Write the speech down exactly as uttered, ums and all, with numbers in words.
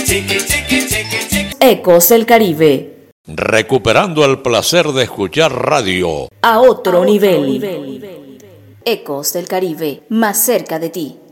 Ecos del Caribe. Recuperando el placer de escuchar radio. A otro, A otro nivel. nivel. Ecos del Caribe, más cerca de ti.